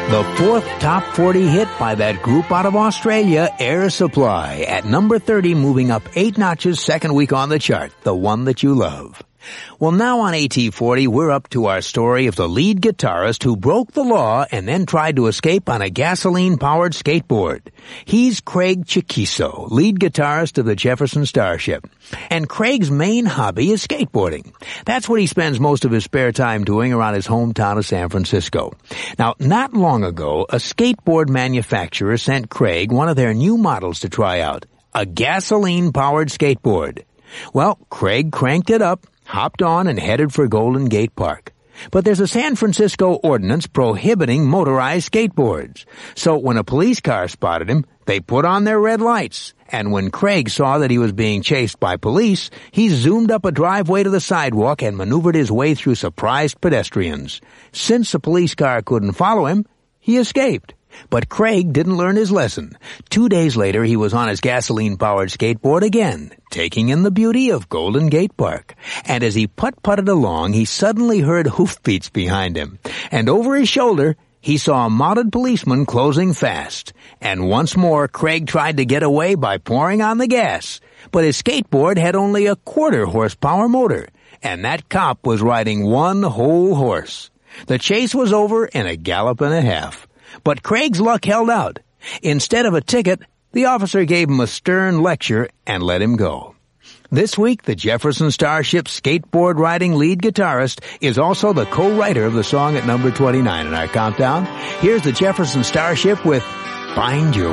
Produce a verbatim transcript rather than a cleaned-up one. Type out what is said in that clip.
The fourth top forty hit by that group out of Australia, Air Supply, at number thirty, moving up eight notches second week on the chart, the one that you love. Well, now on A T forty, we're up to our story of the lead guitarist who broke the law and then tried to escape on a gasoline-powered skateboard. He's Craig Chaquico, lead guitarist of the Jefferson Starship. And Craig's main hobby is skateboarding. That's what he spends most of his spare time doing around his hometown of San Francisco. Now, not long ago, a skateboard manufacturer sent Craig one of their new models to try out, a gasoline-powered skateboard. Well, Craig cranked it up, hopped on, and headed for Golden Gate Park. But there's a San Francisco ordinance prohibiting motorized skateboards. So when a police car spotted him, they put on their red lights. And when Craig saw that he was being chased by police, he zoomed up a driveway to the sidewalk and maneuvered his way through surprised pedestrians. Since the police car couldn't follow him, he escaped. But Craig didn't learn his lesson. Two days later, he was on his gasoline-powered skateboard again, taking in the beauty of Golden Gate Park. And as he putt-putted along, he suddenly heard hoofbeats behind him. And over his shoulder, he saw a mounted policeman closing fast. And once more, Craig tried to get away by pouring on the gas. But his skateboard had only a quarter horsepower motor. And that cop was riding one whole horse. The chase was over in a gallop and a half. But Craig's luck held out. Instead of a ticket, the officer gave him a stern lecture and let him go. This week, the Jefferson Starship skateboard riding lead guitarist is also the co-writer of the song at number twenty-nine in our countdown. Here's the Jefferson Starship with Find Your